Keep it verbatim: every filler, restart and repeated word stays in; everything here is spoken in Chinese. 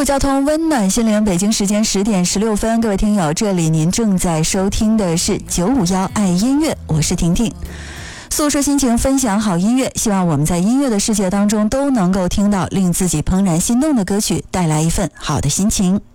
路交通温暖心灵，北京时间十点十六分，各位听友，这里您正在收听的是九五幺爱音乐，我是婷婷。诉说心情，分享好音乐，希望我们在音乐的世界当中都能够听到令自己怦然心动的歌曲，带来一份好的心情。